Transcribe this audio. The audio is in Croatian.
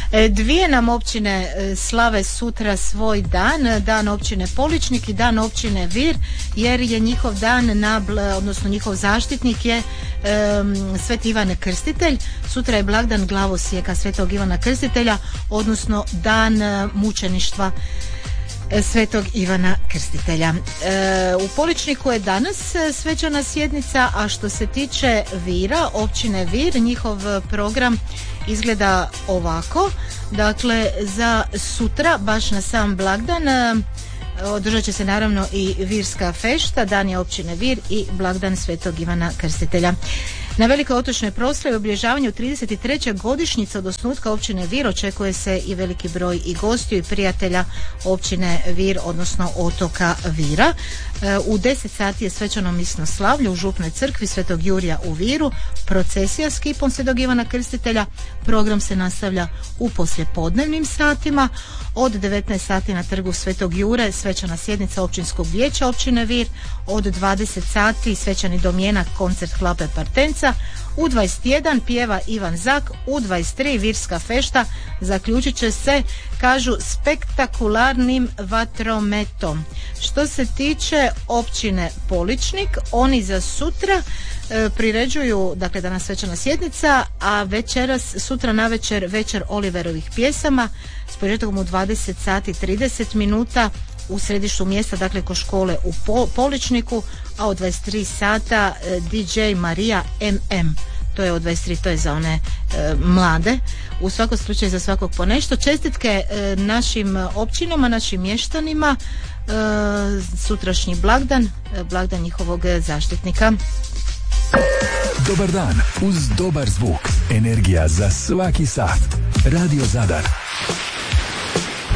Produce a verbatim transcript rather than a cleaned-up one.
Dvije nam općine slave sutra svoj dan, dan općine Poličnik i dan općine Vir, jer je njihov dan, na, odnosno njihov zaštitnik je um, Sveti Ivan Krstitelj. Sutra je blagdan glavosjeka Svetog Ivana Krstitelja, odnosno dan mučeništva Svetog Ivana Krstitelja. E, u Poličniku je danas svečana sjednica, a što se tiče Vira, općine Vir, njihov program izgleda ovako. Dakle, za sutra, baš na sam blagdan, održat će se naravno i Virska fešta, dan je općine Vir i blagdan Svetog Ivana Krstitelja. Na velikoj otočnoj proslavi obilježavanju trideset treće godišnjice od osnutka općine Vir očekuje se i veliki broj i gostiju i prijatelja općine Vir, odnosno otoka Vira. U deset sati je svečano misno slavlje u župnoj crkvi Svetog Jurija u Viru, procesija s kipom Svetog Ivana Krstitelja. Program se nastavlja u poslijepodnevnim satima. Od devetnaest sati na trgu Svetog Jure svečana sjednica općinskog vijeća općine Vir. Od dvadeset sati svečani domjenak, koncert Hlape Partenca. U dvadeset jedan pjeva Ivan Zak. U dvadeset tri Virska fešta zaključit će se, kažu, spektakularnim vatrometom. Što se tiče općine Poličnik, oni za sutra e, priređuju, dakle danas svečana sjednica, a večeras, sutra navečer večer Oliverovih pjesama s početkom u dvadeset sati trideset minuta u središtu mjesta, dakle ko škole u po, Poličniku, a od dvadeset tri sata e, D J Marija M M. To je od dvadeset tri, to je za one e, mlade. U svakom slučaju za svakog po nešto. Čestitke e, našim općinama, našim mještanima, e, sutrašnji blagdan, e, blagdan njihovog zaštitnika. Dobar dan uz dobar zvuk. Energija za svaki sat. Radio Zadar.